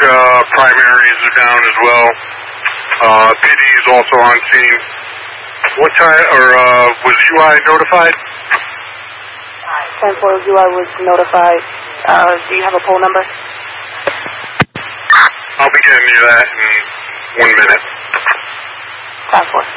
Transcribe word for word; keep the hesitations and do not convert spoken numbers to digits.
uh, primaries are down as well. Uh, P D is also on scene. What time, or uh, was U I notified? ten four U I was notified. Uh, do you have a poll number? I'll be getting you that in one minute. five four.